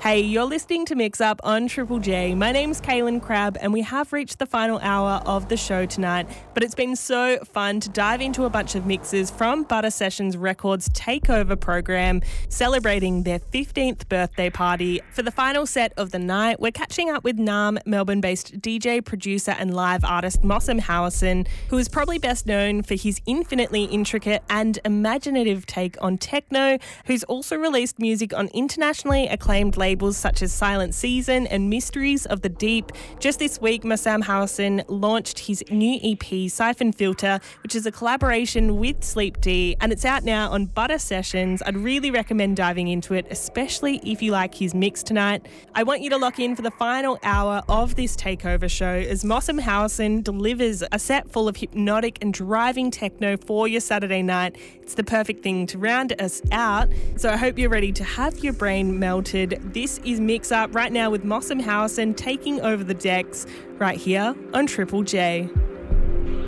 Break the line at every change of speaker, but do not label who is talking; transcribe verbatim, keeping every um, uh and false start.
Hey, you're listening to Mix Up on Triple J. My name's Kaylin Crabb, and we have reached the final hour of the show tonight, but it's been so fun to dive into a bunch of mixes from Butter Sessions Records Takeover program, celebrating their fifteenth birthday party. For the final set of the night, we're catching up with Naarm, Melbourne-based D J, producer and live artist Mossam Howison, who is probably best known for his infinitely intricate and imaginative take on techno, who's also released music on internationally acclaimed labels such as Silent Season and Mysteries of the Deep. Just this week, Mossam Howison launched his new E P, Siphon Filter, which is a collaboration with Sleep D, and it's out now on Butter Sessions. I'd really recommend diving into it, especially if you like his mix tonight. I want you to lock in for the final hour of this takeover show as Mossam Howison delivers a set full of hypnotic and driving techno for your Saturday night. It's the perfect thing to round us out, so I hope you're ready to have your brain melted. This is Mix Up right now with Mossam Howison taking over the decks right here on Triple J.